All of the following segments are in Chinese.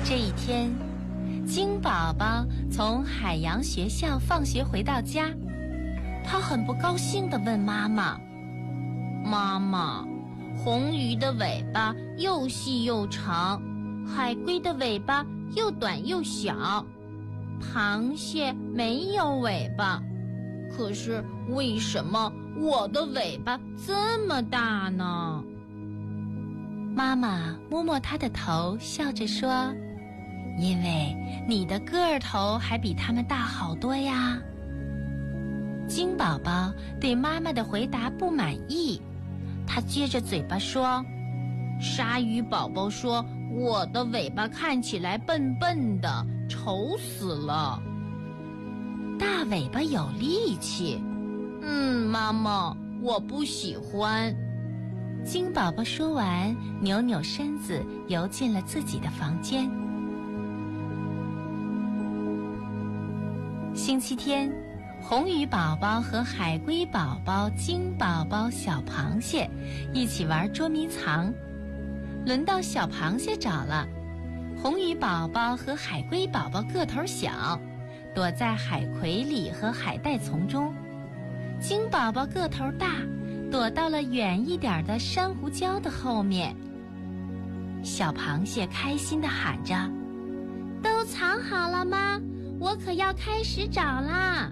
这一天，金宝宝从海洋学校放学回到家，他很不高兴地问妈妈：“妈妈，红鱼的尾巴又细又长，海龟的尾巴又短又小，螃蟹没有尾巴，可是为什么我的尾巴这么大呢？”妈妈摸摸他的头，笑着说：“因为你的个头还比他们大好多呀。”金宝宝对妈妈的回答不满意，他撅着嘴巴说：“鲨鱼宝宝说我的尾巴看起来笨笨的，丑死了。大尾巴有力气。妈妈，我不喜欢。”金宝宝说完，扭扭身子游进了自己的房间。星期天，红鱼宝宝和海龟宝宝、金宝宝、小螃蟹一起玩捉迷藏。轮到小螃蟹找了，红鱼宝宝和海龟宝宝个头小，躲在海葵里和海带丛中。金宝宝个头大，躲到了远一点的珊瑚礁的后面。小螃蟹开心地喊着：“都藏好了吗？我可要开始找啦！”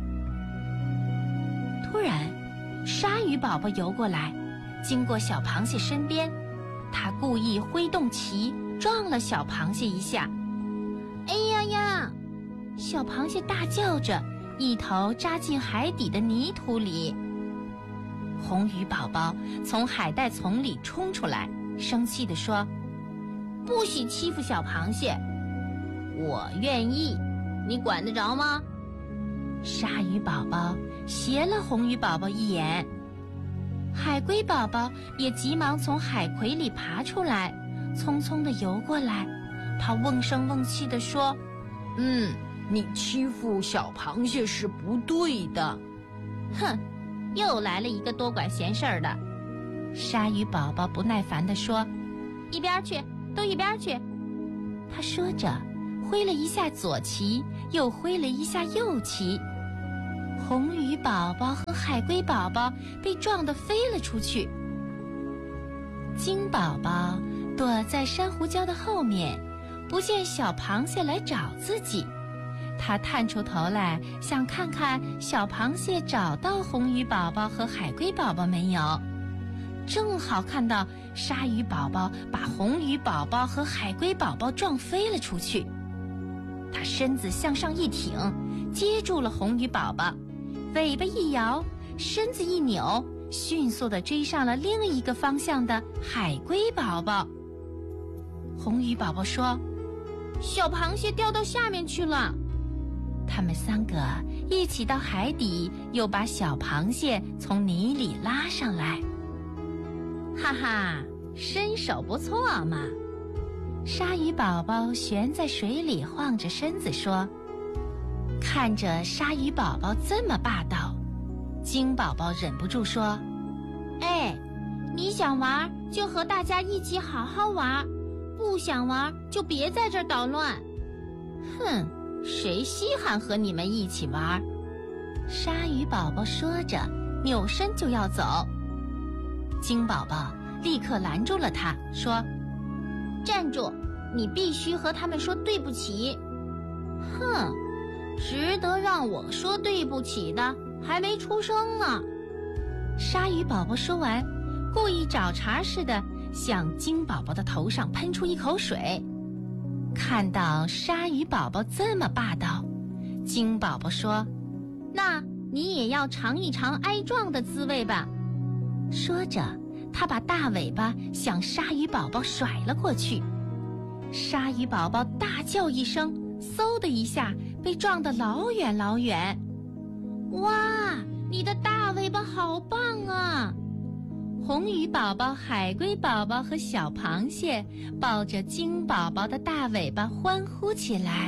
突然，鲨鱼宝宝游过来，经过小螃蟹身边，他故意挥动鳍撞了小螃蟹一下。“哎呀呀！”小螃蟹大叫着，一头扎进海底的泥土里。红鱼宝宝从海带丛里冲出来，生气地说：“不许欺负小螃蟹！”“我愿意，你管得着吗？”鲨鱼宝宝斜了红鱼宝宝一眼。海龟宝宝也急忙从海葵里爬出来，匆匆地游过来。他瓮声瓮气地说：“你欺负小螃蟹是不对的。”“哼，又来了一个多管闲事儿的。”鲨鱼宝宝不耐烦地说：“一边去，都一边去！”他说着，挥了一下左鳍，又挥了一下右鳍。红鱼宝宝和海龟宝宝被撞得飞了出去。金宝宝躲在珊瑚礁的后面，不见小螃蟹来找自己。他探出头来，想看看小螃蟹找到红鱼宝宝和海龟宝宝没有。正好看到鲨鱼宝宝把红鱼宝宝和海龟宝宝撞飞了出去。他身子向上一挺，接住了红鱼宝宝，尾巴一摇，身子一扭，迅速地追上了另一个方向的海龟宝宝。红鱼宝宝说：“小螃蟹掉到下面去了。”他们三个一起到海底，又把小螃蟹从泥里拉上来。哈哈，身手不错嘛！鲨鱼宝宝悬在水里晃着身子说。看着鲨鱼宝宝这么霸道，金宝宝忍不住说：“哎，你想玩就和大家一起好好玩，不想玩就别在这儿捣乱。”“哼，谁稀罕和你们一起玩？”鲨鱼宝宝说着，扭身就要走。金宝宝立刻拦住了他，说：“站住，你必须和他们说对不起。”“哼，值得让我说对不起的还没出生呢。”鲨鱼宝宝说完，故意找茬似的向金宝宝的头上喷出一口水。看到鲨鱼宝宝这么霸道，金宝宝说：“那你也要尝一尝挨撞的滋味吧。”说着，他把大尾巴向鲨鱼宝宝甩了过去。鲨鱼宝宝大叫一声，嗖的一下被撞得老远老远。“哇，你的大尾巴好棒啊！”红鱼宝宝、海龟宝宝和小螃蟹抱着金宝宝的大尾巴欢呼起来。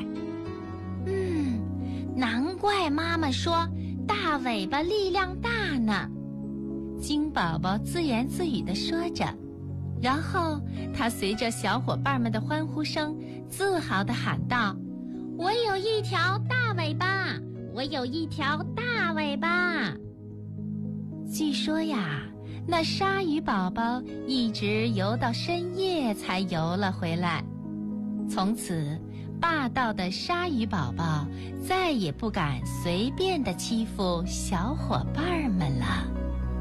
难怪妈妈说大尾巴力量大呢。金宝宝自言自语地说着。 然后他随着小伙伴们的欢呼声，自豪地喊道：“我有一条大尾巴，我有一条大尾巴。”据说呀，那鲨鱼宝宝一直游到深夜才游了回来。从此，霸道的鲨鱼宝宝再也不敢随便地欺负小伙伴们了。